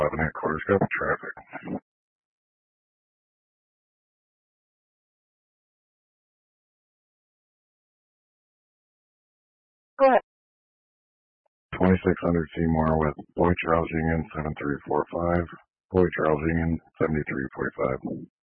11 headquarters, got traffic. Go ahead. 2600 Seymour with Boy Charles Union 7345. Boy Charles Union 7345.